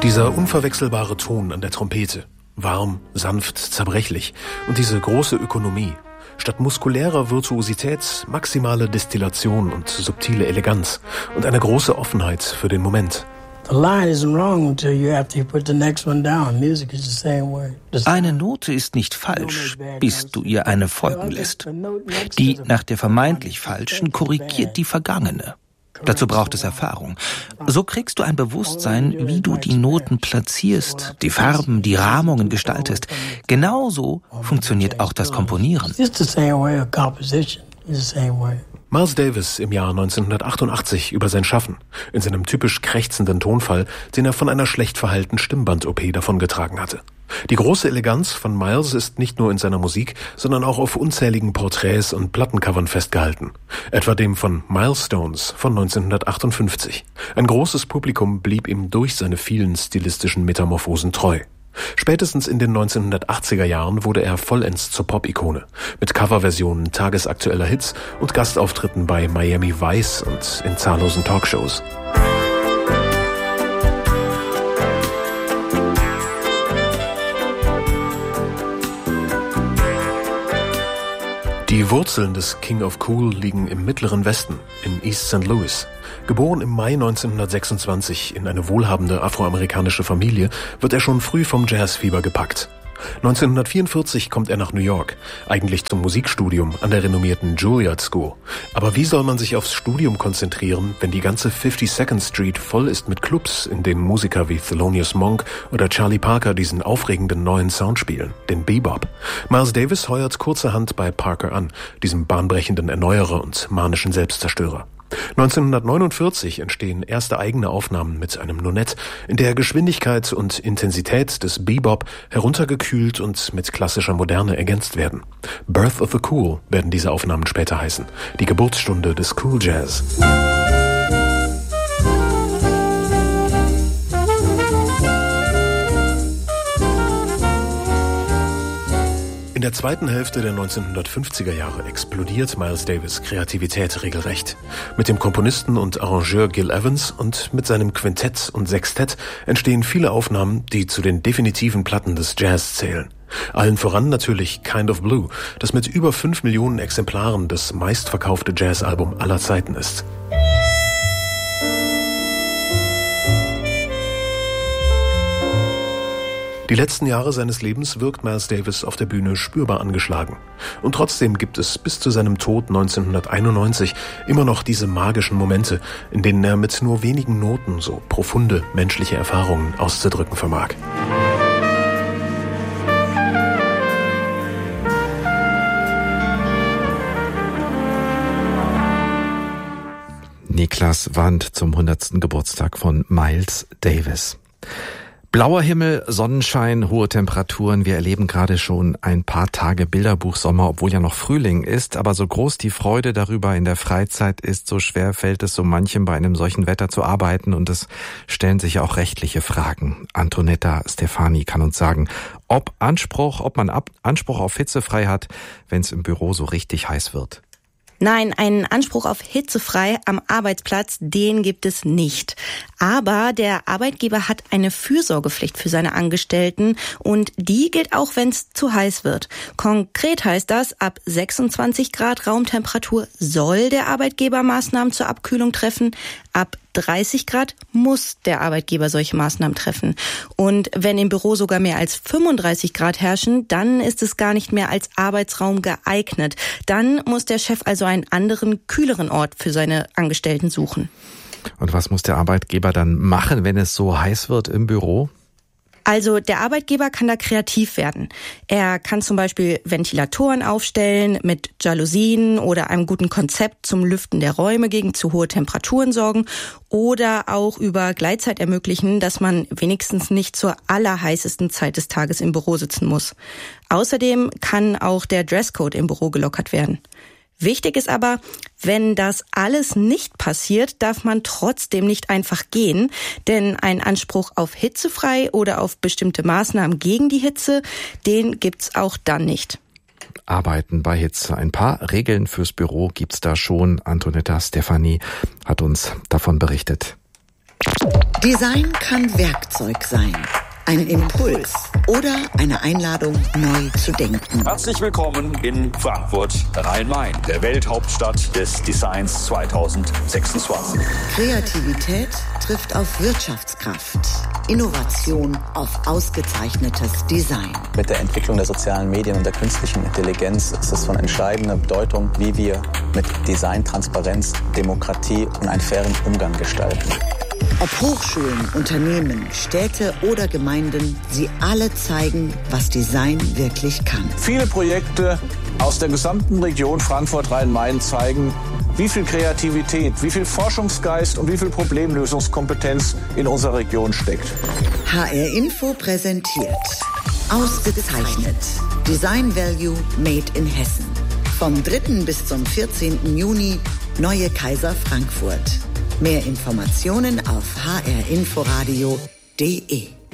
Dieser unverwechselbare Ton an der Trompete. Warm, sanft, zerbrechlich. Und diese große Ökonomie. Statt muskulärer Virtuosität maximale Destillation und subtile Eleganz. Und eine große Offenheit für den Moment. Eine Note ist nicht falsch, bis du ihr eine folgen lässt. Die nach der vermeintlich falschen korrigiert die vergangene. Dazu braucht es Erfahrung. So kriegst du ein Bewusstsein, wie du die Noten platzierst, die Farben, die Rahmungen gestaltest. Genauso funktioniert auch das Komponieren. Miles Davis im Jahr 1988 über sein Schaffen, in seinem typisch krächzenden Tonfall, den er von einer schlecht verheilten Stimmband-OP davongetragen hatte. Die große Eleganz von Miles ist nicht nur in seiner Musik, sondern auch auf unzähligen Porträts und Plattencovern festgehalten. Etwa dem von Milestones von 1958. Ein großes Publikum blieb ihm durch seine vielen stilistischen Metamorphosen treu. Spätestens in den 1980er Jahren wurde er vollends zur Pop-Ikone, mit Coverversionen tagesaktueller Hits und Gastauftritten bei Miami Vice und in zahllosen Talkshows. Die Wurzeln des King of Cool liegen im Mittleren Westen, in East St. Louis. Geboren im Mai 1926 in eine wohlhabende afroamerikanische Familie, wird er schon früh vom Jazzfieber gepackt. 1944 kommt er nach New York, eigentlich zum Musikstudium an der renommierten Juilliard School. Aber wie soll man sich aufs Studium konzentrieren, wenn die ganze 52nd Street voll ist mit Clubs, in denen Musiker wie Thelonious Monk oder Charlie Parker diesen aufregenden neuen Sound spielen, den Bebop? Miles Davis heuert kurzerhand bei Parker an, diesem bahnbrechenden Erneuerer und manischen Selbstzerstörer. 1949 entstehen erste eigene Aufnahmen mit einem Nonet, in der Geschwindigkeit und Intensität des Bebop heruntergekühlt und mit klassischer Moderne ergänzt werden. Birth of the Cool werden diese Aufnahmen später heißen, die Geburtsstunde des Cool Jazz. In der zweiten Hälfte der 1950er Jahre explodiert Miles Davis' Kreativität regelrecht. Mit dem Komponisten und Arrangeur Gil Evans und mit seinem Quintett und Sextett entstehen viele Aufnahmen, die zu den definitiven Platten des Jazz zählen. Allen voran natürlich Kind of Blue, das mit über 5 Millionen Exemplaren das meistverkaufte Jazzalbum aller Zeiten ist. Die letzten Jahre seines Lebens wirkt Miles Davis auf der Bühne spürbar angeschlagen. Und trotzdem gibt es bis zu seinem Tod 1991 immer noch diese magischen Momente, in denen er mit nur wenigen Noten so profunde menschliche Erfahrungen auszudrücken vermag. Niklas Wandt zum 100. Geburtstag von Miles Davis. Blauer Himmel, Sonnenschein, hohe Temperaturen. Wir erleben gerade schon ein paar Tage Bilderbuchsommer, obwohl ja noch Frühling ist. Aber so groß die Freude darüber in der Freizeit ist, so schwer fällt es so manchem bei einem solchen Wetter zu arbeiten. Und es stellen sich auch rechtliche Fragen. Antonetta Stefani kann uns sagen, ob man Anspruch auf hitzefrei hat, wenn es im Büro so richtig heiß wird. Nein, einen Anspruch auf hitzefrei am Arbeitsplatz, den gibt es nicht. Aber der Arbeitgeber hat eine Fürsorgepflicht für seine Angestellten und die gilt auch, wenn es zu heiß wird. Konkret heißt das, ab 26 Grad Raumtemperatur soll der Arbeitgeber Maßnahmen zur Abkühlung treffen. Ab 30 Grad muss der Arbeitgeber solche Maßnahmen treffen. Und wenn im Büro sogar mehr als 35 Grad herrschen, dann ist es gar nicht mehr als Arbeitsraum geeignet. Dann muss der Chef also einen anderen, kühleren Ort für seine Angestellten suchen. Und was muss der Arbeitgeber dann machen, wenn es so heiß wird im Büro? Also der Arbeitgeber kann da kreativ werden. Er kann zum Beispiel Ventilatoren aufstellen, mit Jalousien oder einem guten Konzept zum Lüften der Räume gegen zu hohe Temperaturen sorgen oder auch über Gleitzeit ermöglichen, dass man wenigstens nicht zur allerheißesten Zeit des Tages im Büro sitzen muss. Außerdem kann auch der Dresscode im Büro gelockert werden. Wichtig ist aber, wenn das alles nicht passiert, darf man trotzdem nicht einfach gehen, denn ein Anspruch auf hitzefrei oder auf bestimmte Maßnahmen gegen die Hitze, den gibt's auch dann nicht. Arbeiten bei Hitze. Ein paar Regeln fürs Büro gibt's da schon. Antonetta Stefani hat uns davon berichtet. Design kann Werkzeug sein, ein Impuls oder eine Einladung, neu zu denken. Herzlich willkommen in Frankfurt, Rhein-Main, der Welthauptstadt des Designs 2026. Kreativität trifft auf Wirtschaftskraft, Innovation auf ausgezeichnetes Design. Mit der Entwicklung der sozialen Medien und der künstlichen Intelligenz ist es von entscheidender Bedeutung, wie wir mit Design, Transparenz, Demokratie und einen fairen Umgang gestalten. Ob Hochschulen, Unternehmen, Städte oder Gemeinden, sie alle zeigen, was Design wirklich kann. Viele Projekte aus der gesamten Region Frankfurt-Rhein-Main zeigen, wie viel Kreativität, wie viel Forschungsgeist und wie viel Problemlösungskompetenz in unserer Region steckt. HR Info präsentiert Ausgezeichnet. Design Value Made in Hessen. Vom 3. bis zum 14. Juni, Neue Kaiser Frankfurt. Mehr Informationen auf hrinforadio.de.